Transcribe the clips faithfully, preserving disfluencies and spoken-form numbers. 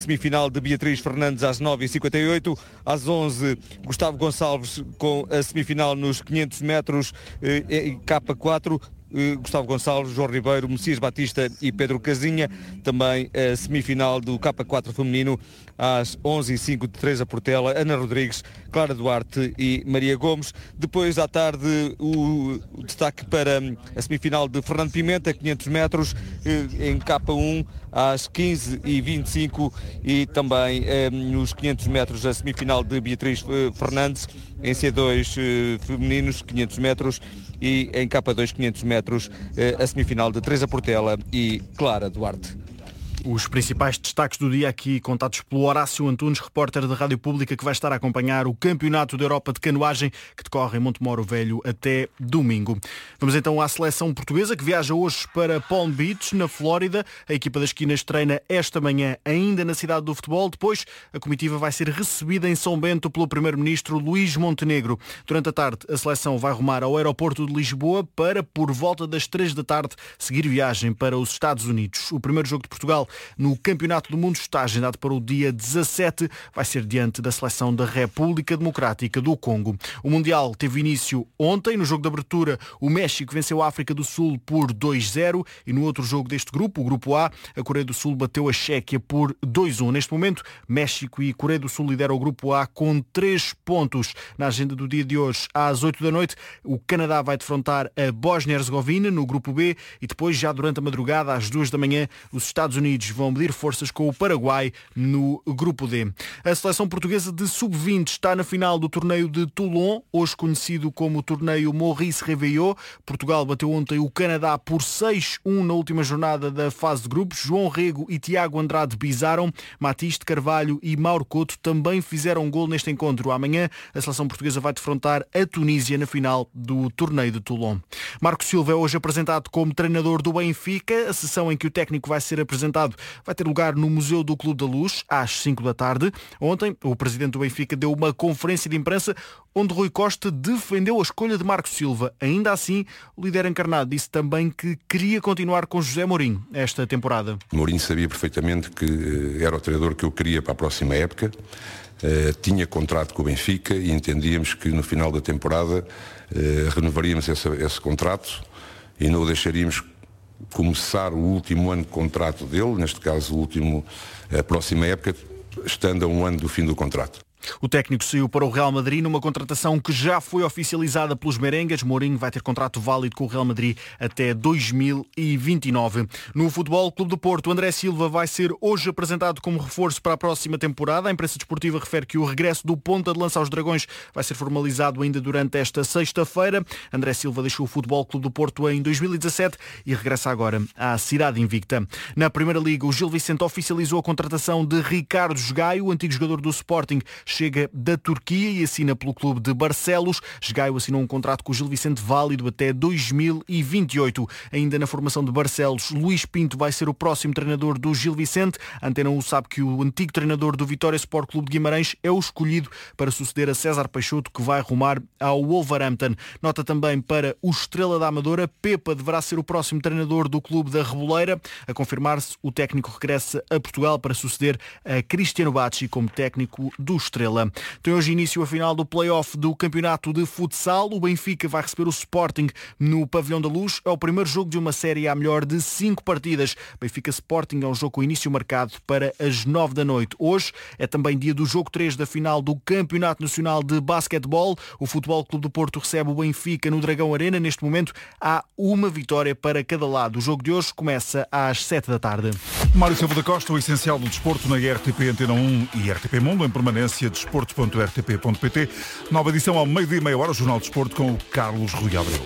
Semifinal de Beatriz Fernandes às nove e cinquenta e oito, às onze Gustavo Gonçalves com a semifinal nos quinhentos metros eh, K quatro, eh, Gustavo Gonçalves, João Ribeiro, Messias Batista e Pedro Casinha. Também a semifinal do K quatro feminino às onze e cinco de Teresa Portela, Ana Rodrigues, Clara Duarte e Maria Gomes. Depois à tarde o, o destaque para a semifinal de Fernando Pimenta, quinhentos metros eh, em K um às quinze e vinte e cinco e também eh, nos quinhentos metros a semifinal de Beatriz eh, Fernandes em C dois eh, femininos, quinhentos metros, e em K dois, quinhentos metros, eh, a semifinal de Teresa Portela e Clara Duarte. Os principais destaques do dia aqui contados pelo Horácio Antunes, repórter da Rádio Pública, que vai estar a acompanhar o Campeonato da Europa de Canoagem, que decorre em Montemoro Velho até domingo. Vamos então à seleção portuguesa, que viaja hoje para Palm Beach, na Flórida. A equipa das Quinas treina esta manhã ainda na cidade do futebol. Depois, a comitiva vai ser recebida em São Bento pelo primeiro-ministro Luís Montenegro. Durante a tarde, a seleção vai rumar ao aeroporto de Lisboa para, por volta das três da tarde, seguir viagem para os Estados Unidos. O primeiro jogo de Portugal no Campeonato do Mundo está agendado para o dia dezassete, vai ser diante da seleção da República Democrática do Congo. O Mundial teve início ontem. No jogo de abertura, o México venceu a África do Sul por dois a zero e no outro jogo deste grupo, o Grupo A, a Coreia do Sul bateu a Chequia por dois a um. Neste momento, México e Coreia do Sul lideram o Grupo A com três pontos. Na agenda do dia de hoje, às oito da noite, o Canadá vai defrontar a Bósnia-Herzegovina no Grupo B e depois, já durante a madrugada, às duas da manhã, os Estados Unidos vão medir forças com o Paraguai no Grupo D. A seleção portuguesa de sub vinte está na final do torneio de Toulon, hoje conhecido como o torneio Maurice Réveillot. Portugal bateu ontem o Canadá por seis a um na última jornada da fase de grupos. João Rego e Tiago Andrade bizaram. Matiste de Carvalho e Mauro Couto também fizeram um gol neste encontro. Amanhã a seleção portuguesa vai defrontar a Tunísia na final do torneio de Toulon. Marco Silva é hoje apresentado como treinador do Benfica. A sessão em que o técnico vai ser apresentado vai ter lugar no Museu do Clube da Luz, às cinco da tarde. Ontem, o presidente do Benfica deu uma conferência de imprensa onde Rui Costa defendeu a escolha de Marco Silva. Ainda assim, o líder encarnado disse também que queria continuar com José Mourinho esta temporada. Mourinho sabia perfeitamente que era o treinador que eu queria para a próxima época. Uh, tinha contrato com o Benfica e entendíamos que no final da temporada uh, renovaríamos esse, esse contrato e não o deixaríamos começar o último ano de contrato dele, neste caso o último, a próxima época, estando a um ano do fim do contrato. O técnico saiu para o Real Madrid numa contratação que já foi oficializada pelos merengues. Mourinho vai ter contrato válido com o Real Madrid até dois mil e vinte e nove. No Futebol Clube do Porto, André Silva vai ser hoje apresentado como reforço para a próxima temporada. A imprensa desportiva refere que o regresso do ponta de lança aos Dragões vai ser formalizado ainda durante esta sexta-feira. André Silva deixou o Futebol Clube do Porto em dois mil e dezassete e regressa agora à cidade invicta. Na Primeira Liga, o Gil Vicente oficializou a contratação de Ricardo Gaio, o antigo jogador do Sporting. Chega da Turquia e assina pelo clube de Barcelos. Gaio assinou um contrato com o Gil Vicente válido até dois mil e vinte e oito. Ainda na formação de Barcelos, Luís Pinto vai ser o próximo treinador do Gil Vicente. A Antena um sabe que o antigo treinador do Vitória Sport Clube de Guimarães é o escolhido para suceder a César Peixoto, que vai rumar ao Wolverhampton. Nota também para o Estrela da Amadora. Pepa deverá ser o próximo treinador do clube da Reboleira. A confirmar-se, o técnico regressa a Portugal para suceder a Cristiano Bacci como técnico do Estrela. Tem hoje início a final do play-off do campeonato de futsal. O Benfica vai receber o Sporting no Pavilhão da Luz. É o primeiro jogo de uma série à melhor de cinco partidas. Benfica Sporting é um jogo com início marcado para as nove da noite. Hoje é também dia do jogo três da final do Campeonato Nacional de Basquetebol. O Futebol Clube do Porto recebe o Benfica no Dragão Arena. Neste momento há uma vitória para cada lado. O jogo de hoje começa às sete da tarde. Mário Silva da Costa, o essencial do desporto na R T P Antena um e R T P Mundo, em permanência, desporto ponto r t p ponto p t. Nova edição ao meio-dia e meia hora, o Jornal de Desporto com o Carlos Rui Abreu.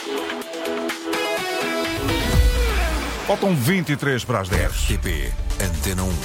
Faltam vinte e três para as dez. R T P Antena um.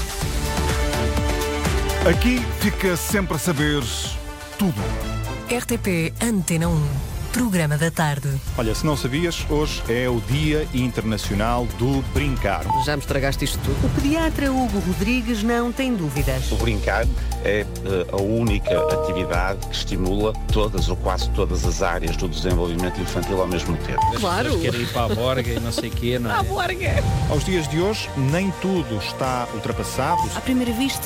Aqui fica sempre a saber tudo. R T P Antena um. Programa da tarde. Olha, se não sabias, hoje é o Dia Internacional do Brincar. Já me estragaste isto tudo. O pediatra Hugo Rodrigues não tem dúvidas. O brincar é uh, a única atividade que estimula todas ou quase todas as áreas do desenvolvimento infantil ao mesmo tempo. Claro. As querem ir para a borga e não sei o quê, não é? A borga. Aos dias de hoje, nem tudo está ultrapassado. À primeira vista,